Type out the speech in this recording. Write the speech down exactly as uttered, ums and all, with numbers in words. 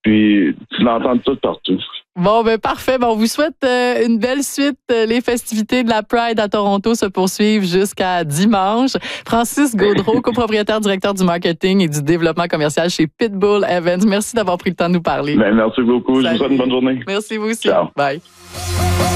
Puis tu l'entends tout partout. Bon, ben parfait. Ben, on vous souhaite euh, une belle suite. Les festivités de la Pride à Toronto se poursuivent jusqu'à dimanche. Francis Gaudreault, copropriétaire, directeur du marketing et du développement commercial chez Pitbull Events. Merci d'avoir pris le temps de nous parler. Ben, merci beaucoup. Salut. Je vous souhaite une bonne journée. Merci, vous aussi. Ciao. Bye.